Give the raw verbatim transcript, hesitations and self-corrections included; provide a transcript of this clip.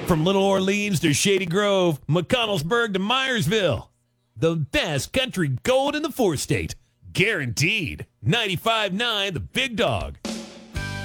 From Little Orleans to Shady Grove, McConnellsburg to Myersville. The best country gold in the four-state. Guaranteed. ninety-five point nine The Big Dog.